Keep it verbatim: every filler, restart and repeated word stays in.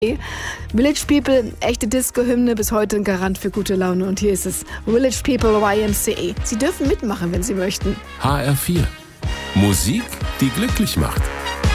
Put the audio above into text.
Village People, echte Disco-Hymne, bis heute ein Garant für gute Laune. Und hier ist es, Village People Y M C A. Sie dürfen mitmachen, wenn Sie möchten. H R vier. Musik, die glücklich macht.